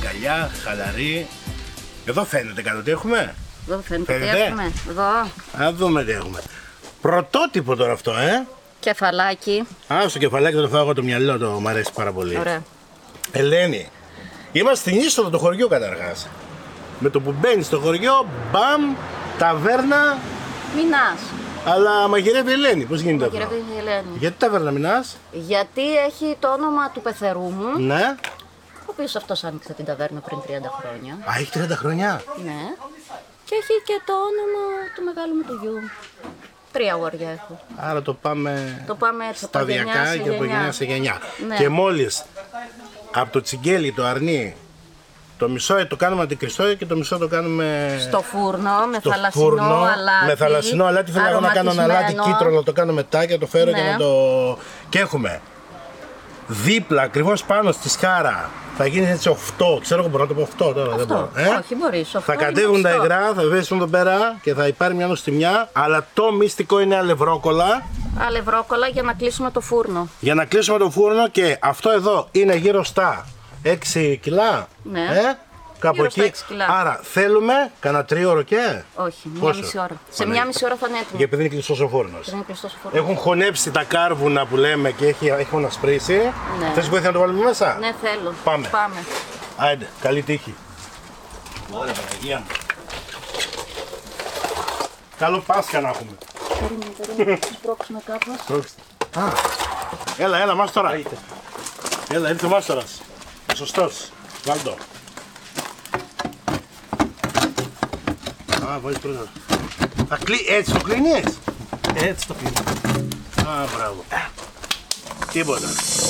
αγκαλιά, χαλαρή. Εδώ φαίνεται κάτι, τι έχουμε. Εδώ φαίνεται τι έχουμε. Εδώ. Α δούμε τι έχουμε. Πρωτότυπο τώρα αυτό, Κεφαλάκι. Α, στο κεφαλάκι θα το φάω εγώ το μυαλό, το μου αρέσει πάρα πολύ. Ωραία. Ελένη, είμαστε στην είσοδο του χωριού καταρχάς. Με το που μπαίνει στο χωριό, μπαμ, ταβέρνα. Μινάς. Αλλά μαγειρεύει η Ελένη, πώς γίνεται αυτό. Μαγειρεύει η Ελένη. Γιατί ταβέρνα Μινάς. Γιατί έχει το όνομα του πεθερού μου, Ναι. ο οποίος αυτός άνοιξε την ταβέρνα πριν 30 χρόνια. Α, έχει 30 χρονιά. Ναι. Και έχει και το όνομα του μεγάλου μου του γιου. 3 αγόρια έχω. Άρα το πάμε Έτσι από γενιά σταδιακά σε και από γενιά σε γενιά. Ναι. Και μόλις από το τσιγκέλι, το αρνί, το μισό το κάνουμε αντικριστό και το μισό το κάνουμε Στο φούρνο, με στο θαλασσινό φούρνο, αλάτι. με θαλασσινό αλάτι. Θέλω εγώ να κάνω ένα αλάτι αρωματισμένο. κίτρινο, να το κάνω μετά και να το φέρω Ναι. και να το... Και έχουμε δίπλα, ακριβώς πάνω στη σκάρα, θα γίνει έτσι οφτό. Ξέρω εγώ μπορώ να το πω οφτό τώρα, δεν μπορώ. Όχι, μπορείς. Θα κατέβουν τα υγρά, θα βρίσκουν εδώ πέρα και θα υπάρχει μια νοστιμιά. Αλλά το μυστικό είναι αλευρόκολλα. Αλευρόκολλα για να κλείσουμε το φούρνο. Για να κλείσουμε το φούρνο και αυτό εδώ είναι γύρω στα 6 κιλά. Ναι. Κάπου Γύρω στα εκεί. 6 κιλά. Άρα θέλουμε κανένα 3 και. Όχι, μία Πόσο? μισή ώρα. Σε Παναγία. μία μισή ώρα θα είναι έτοιμο. Για επειδή είναι κλειστός ο φούρνος. Είναι κλειστός ο φούρνος. Έχουν χωνέψει τα κάρβουνα που λέμε και έχουν ασπρίσει. Ναι. Θες βοήθεια να το βάλουμε μέσα? Ναι, θέλω. Πάμε. Πάμε. Άιντε, καλή τύχη. Ωραία, Παναγία μου. Καλό Πάσχα να έχουμε. Περίμενε, να σπρώξουμε κάπως. Α, έλα, μάστορα. Έλα, ήρθε ο μάστορας. Ο σωστός. Βάλ' το. Α, βάζεις πρώτα. Έτσι το κλείνεις? Έτσι το κλείνω. Α, μπράβο. Τίποτα.